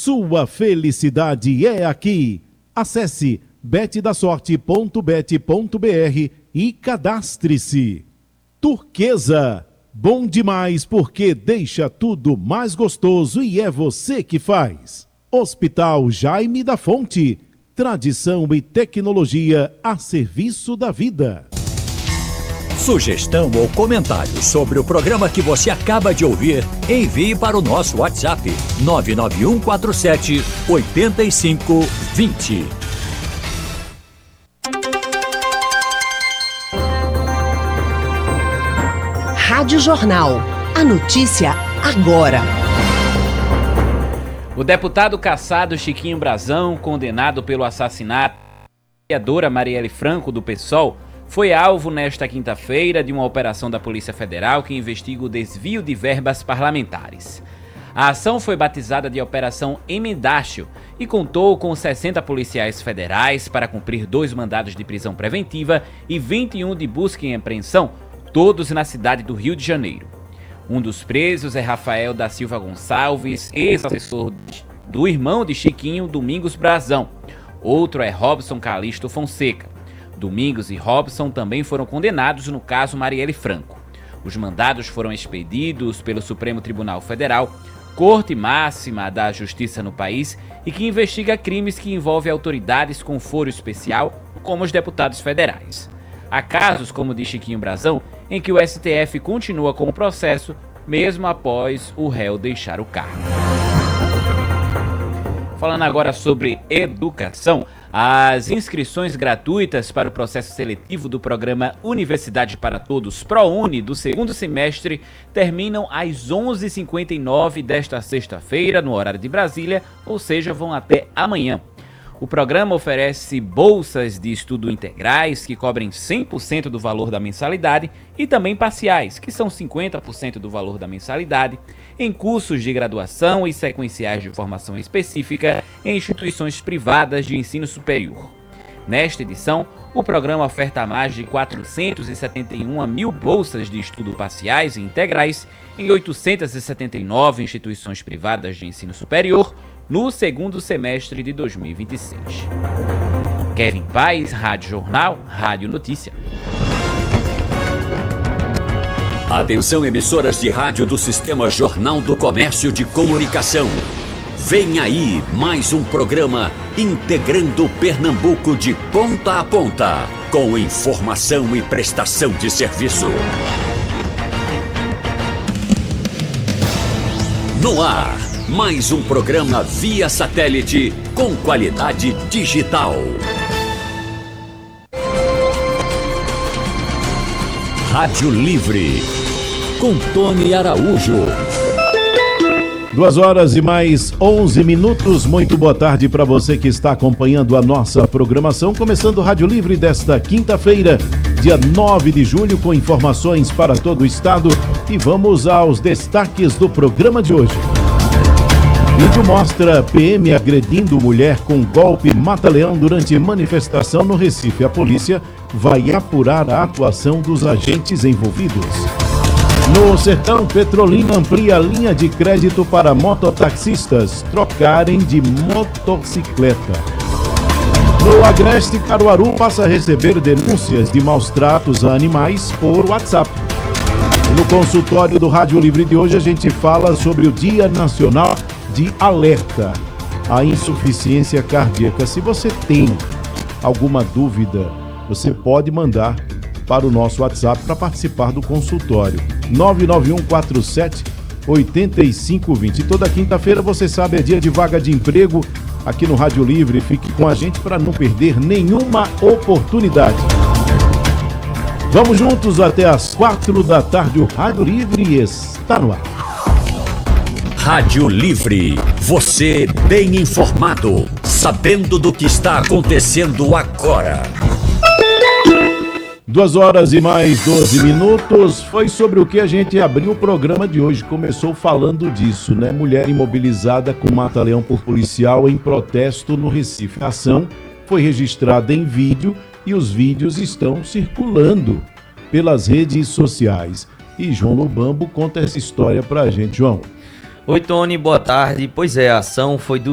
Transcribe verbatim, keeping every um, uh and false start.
Sua felicidade é aqui. Acesse bet da sorte ponto bet ponto br e cadastre-se. Turquesa, bom demais porque deixa tudo mais gostoso e é você que faz. Hospital Jaime da Fonte, tradição e tecnologia a serviço da vida. Sugestão ou comentário sobre o programa que você acaba de ouvir, envie para o nosso WhatsApp nove nove um quatro sete oito cinco dois zero. Rádio Jornal. A notícia agora. O deputado cassado Chiquinho Brazão, condenado pelo assassinato da vereadora Marielle Franco, do PSOL, foi alvo nesta quinta-feira de uma operação da Polícia Federal que investiga o desvio de verbas parlamentares. A ação foi batizada de Operação Emendácio e contou com sessenta policiais federais para cumprir dois mandados de prisão preventiva e vinte e um de busca e apreensão, todos na cidade do Rio de Janeiro. Um dos presos é Rafael da Silva Gonçalves, ex-assessor do irmão de Chiquinho, Domingos Brazão. Outro é Robson Calixto Fonseca. Domingos e Robson também foram condenados no caso Marielle Franco. Os mandados foram expedidos pelo Supremo Tribunal Federal, Corte Máxima da Justiça no país, e que investiga crimes que envolvem autoridades com foro especial, como os deputados federais. Há casos, como o de Chiquinho Brazão, em que o S T F continua com o processo, mesmo após o réu deixar o cargo. Falando agora sobre educação, as inscrições gratuitas para o processo seletivo do programa Universidade para Todos ProUni do segundo semestre terminam às onze e cinquenta e nove desta sexta-feira, no horário de Brasília, ou seja, vão até amanhã. O programa oferece bolsas de estudo integrais, que cobrem cem por cento do valor da mensalidade, e também parciais, que são cinquenta por cento do valor da mensalidade, em cursos de graduação e sequenciais de formação específica em instituições privadas de ensino superior. Nesta edição, o programa oferta mais de quatrocentas e setenta e uma mil bolsas de estudo parciais e integrais em oitocentas e setenta e nove instituições privadas de ensino superior, no segundo semestre de dois mil e vinte e seis. Kevin Paz, Rádio Jornal, Rádio Notícia. Atenção, emissoras de rádio do Sistema Jornal do Comércio de Comunicação. Vem aí mais um programa integrando Pernambuco de ponta a ponta, com informação e prestação de serviço. No ar, mais um programa via satélite com qualidade digital. Rádio Livre, com Tony Araújo. Duas horas e mais onze minutos. Muito boa tarde para você que está acompanhando a nossa programação. Começando o Rádio Livre desta quinta-feira, dia nove de julho, com informações para todo o estado. E vamos aos destaques do programa de hoje. Vídeo mostra P M agredindo mulher com golpe mata-leão durante manifestação no Recife. A polícia vai apurar a atuação dos agentes envolvidos. No Sertão, Petrolina amplia a linha de crédito para mototaxistas trocarem de motocicleta. No Agreste, Caruaru passa a receber denúncias de maus tratos a animais por WhatsApp. No consultório do Rádio Livre de hoje, a gente fala sobre o Dia Nacional de Alerta à Insuficiência Cardíaca. Se você tem alguma dúvida, você pode mandar para o nosso WhatsApp para participar do consultório. nove nove um quatro sete oito cinco dois zero. Toda quinta-feira, você sabe, é dia de vaga de emprego aqui no Rádio Livre. Fique com a gente para não perder nenhuma oportunidade. Vamos juntos até as quatro da tarde. O Rádio Livre está no ar. Rádio Livre, você bem informado, sabendo do que está acontecendo agora. Duas horas e mais doze minutos. Foi sobre o que a gente abriu o programa de hoje. Começou falando disso, né? Mulher imobilizada com mata-leão por policial em protesto no Recife. A ação foi registrada em vídeo e os vídeos estão circulando pelas redes sociais. E João Lobambo conta essa história pra gente. João. Oi, Tony, boa tarde. Pois é, a ação foi do